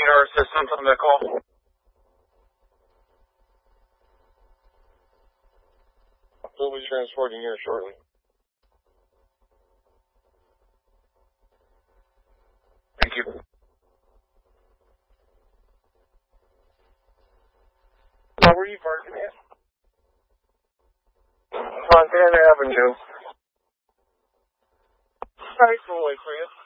our assistance on that call? We'll be transporting here shortly. Thank you. Where were you parking at? Fontana Avenue. Alright, we'll wait for you.